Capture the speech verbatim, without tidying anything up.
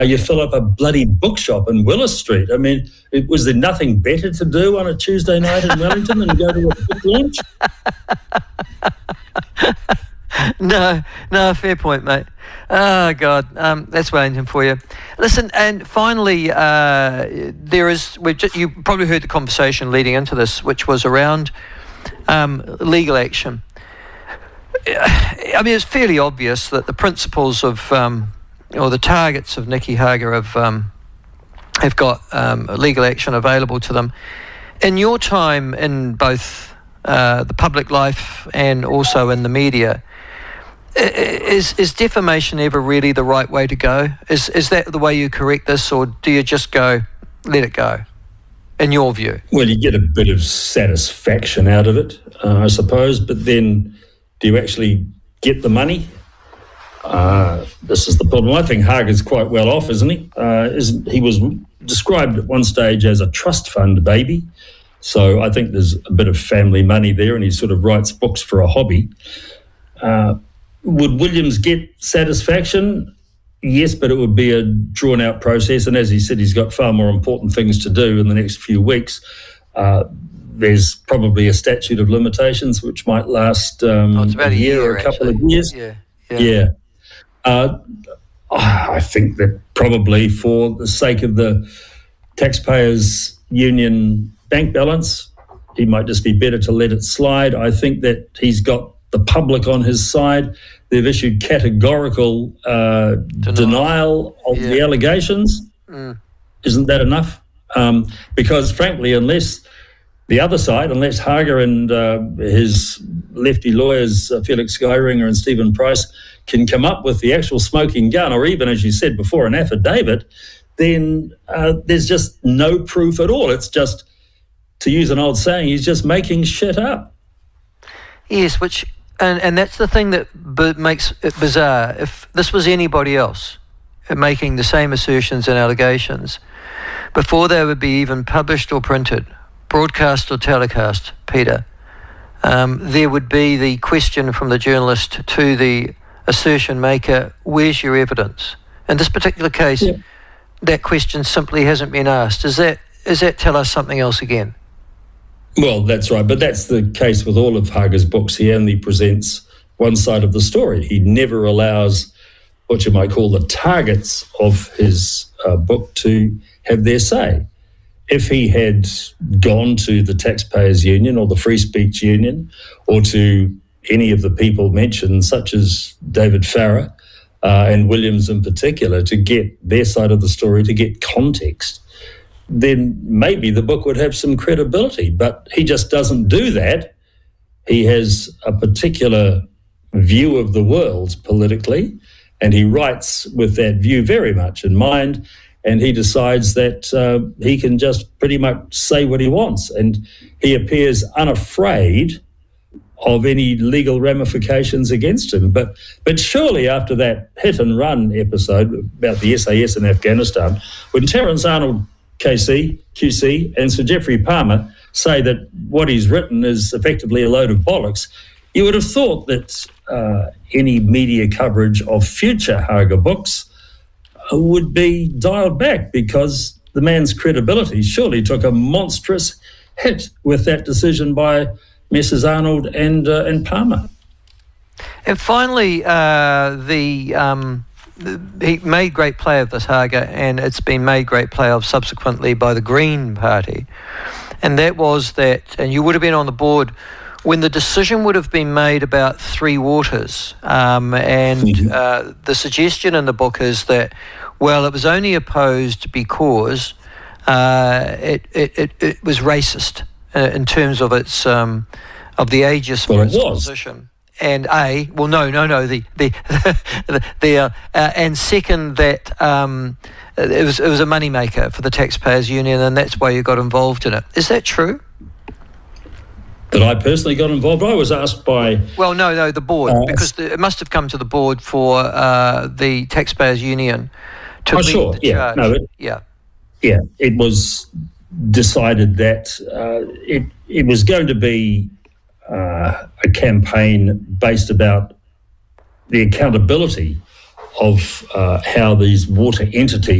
you fill up a bloody bookshop in Willis Street. I mean, it, was there nothing better to do on a Tuesday night in Wellington than go to a book launch? No, no, fair point, mate. Oh, God, um, that's Wellington for you. Listen, and finally, uh, there is, we've just, you probably heard the conversation leading into this, which was around um, legal action. I mean, it's fairly obvious that the principles of, um, or the targets of Nicky Hager have, um, have got um, legal action available to them. In your time in both uh, the public life and also in the media, Is is defamation ever really the right way to go? Is is that the way you correct this, or do you just go, let it go, in your view? Well, you get a bit of satisfaction out of it, uh, I suppose, but then do you actually get the money? Uh, this is the problem. I think Hager's quite well off, isn't he? Uh, isn't, he was described at one stage as a trust fund baby, so I think there's a bit of family money there, and he sort of writes books for a hobby. Uh, Would Williams get satisfaction? Yes, but it would be a drawn-out process. And as he said, he's got far more important things to do in the next few weeks. Uh, there's probably a statute of limitations which might last um, oh, it's about a, a year, year or a couple actually. of years. Yeah, yeah. yeah. Uh, I think that probably for the sake of the Taxpayers Union bank balance, he might just be better to let it slide. I think that he's got the public on his side. They've issued categorical uh, denial. denial of yeah. the allegations. Mm. Isn't that enough? Um, because frankly, unless the other side, unless Hager and uh, his lefty lawyers, uh, Felix Skyringer and Stephen Price, can come up with the actual smoking gun, or even, as you said before, an affidavit, then uh, there's just no proof at all. It's just, to use an old saying, he's just making shit up. Yes, which... And and that's the thing that b- makes it bizarre. If this was anybody else making the same assertions and allegations, before they would be even published or printed, broadcast or telecast, Peter, um, there would be the question from the journalist to the assertion maker, where's your evidence? In this particular case, yeah. that question simply hasn't been asked. Does that, does that tell us something else again? Well, that's right. But that's the case with all of Hager's books. He only presents one side of the story. He never allows what you might call the targets of his uh, book to have their say. If he had gone to the Taxpayers Union or the Free Speech Union or to any of the people mentioned, such as David Farrar uh, and Williams in particular, to get their side of the story, to get context, then maybe the book would have some credibility. But he just doesn't do that. He has a particular view of the world politically, and he writes with that view very much in mind, and he decides that uh, he can just pretty much say what he wants, and he appears unafraid of any legal ramifications against him. But but surely after that hit-and-run episode about the S A S in Afghanistan, when Terence Arnold K C, Q C and Sir Geoffrey Palmer say that what he's written is effectively a load of bollocks, you would have thought that uh, any media coverage of future Hager books would be dialed back, because the man's credibility surely took a monstrous hit with that decision by Messrs Arnold and uh, and Palmer. And finally, uh, the... Um he made great play of this, Hager, and it's been made great play of subsequently by the Green Party. And that was that, and you would have been on the board when the decision would have been made about Three Waters. Um, and mm-hmm. uh, the suggestion in the book is that, well, it was only opposed because uh, it, it, it, it was racist uh, in terms of its um, of the aegis for well, its it was. position. And A, well, no, no, no, the the the, the uh, uh, and second, that um, it was it was a moneymaker for the Taxpayers Union, and that's why you got involved in it. Is that true? That I personally got involved. I was asked by. Well, no, no, the board, uh, because the, it must have come to the board for uh, the Taxpayers Union to oh, lead sure. the yeah, charge. No, it, yeah, yeah. It was decided that uh, it it was going to be. Uh, a campaign based about the accountability of uh, how these water entities